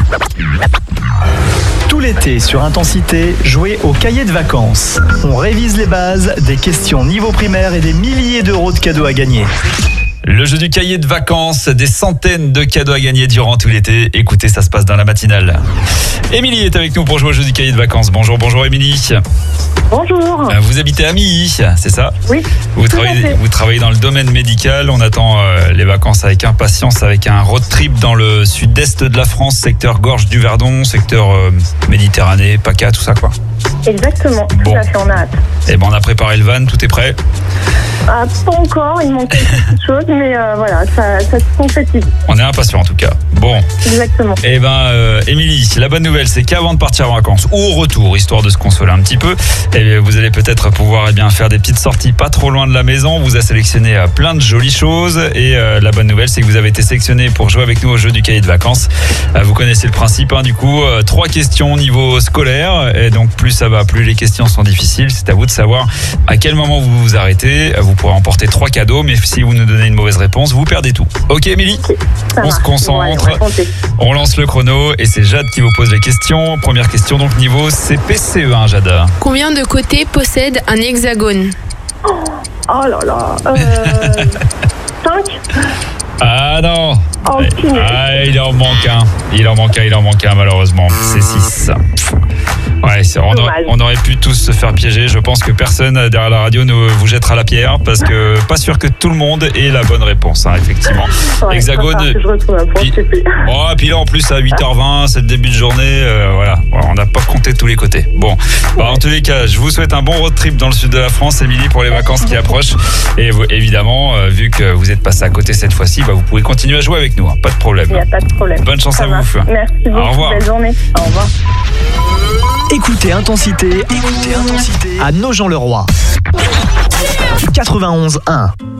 Tout l'été sur Intensité, jouez au cahier de vacances. On révise les bases, des questions niveau primaire et des milliers d'euros de cadeaux à gagner. Le jeu du cahier de vacances, des centaines de cadeaux à gagner durant tout l'été. Écoutez, ça se passe dans la matinale. Émilie est avec nous pour jouer au jeu du cahier de vacances. Bonjour Émilie. Bonjour. Vous habitez à Milly, c'est ça ? Oui. Vous travaillez dans le domaine médical. On attend les vacances avec impatience, avec un road trip dans le sud-est de la France, secteur Gorge du Verdon, secteur Méditerranée, PACA, tout ça quoi. Exactement, Bon. tout à fait, on a hâte. Et on a préparé le van, tout est prêt ? Pas encore, il manque quelques petites choses, mais voilà, ça se concrétise. On est impatient en tout cas. Bon. Exactement. Émilie, la bonne nouvelle, c'est qu'avant de partir en vacances ou au retour, histoire de se consoler un petit peu, vous allez peut-être pouvoir faire des petites sorties pas trop loin de la maison. On vous a sélectionné plein de jolies choses et la bonne nouvelle, c'est que vous avez été sélectionné pour jouer avec nous au jeu du cahier de vacances. Vous connaissez le principe, du coup, 3 questions au niveau scolaire et donc plus ça va, plus les questions sont difficiles. C'est à vous de savoir à quel moment vous vous arrêtez. Vous pourrez emporter 3 cadeaux, mais si vous nous donnez une mauvaise réponse, vous perdez tout. Ok, Émilie ? On se concentre, on lance le chrono et c'est Jade qui vous pose les questions. Première question, donc niveau CPCE1, Jade. Combien de côtés possède un hexagone ? Oh là là. 5 ? Ah non. Oh, punaise. Il en manque un malheureusement. C'est 6. Ouais, on aurait pu tous se faire piéger. Je pense que personne derrière la radio ne vous jettera la pierre parce que pas sûr que tout le monde ait la bonne réponse, effectivement. Ouais, Hexagone. je retrouve un point CP. Puis là en plus à 8h20, c'est le début de journée. Voilà, on n'a pas compté de tous les côtés. Bon, en tous les cas, je vous souhaite un bon road trip dans le sud de la France, Émilie, pour les vacances qui approchent. Et vous, évidemment, vu que vous êtes passé à côté cette fois-ci, vous pouvez continuer à jouer avec nous. Pas de problème. Il n'y a pas de problème. Bonne chance Ça à va. vous. Merci beaucoup. Au revoir. Belle journée. Au revoir. Écoutez Intensité à Nogent-le-Roi. 91.1.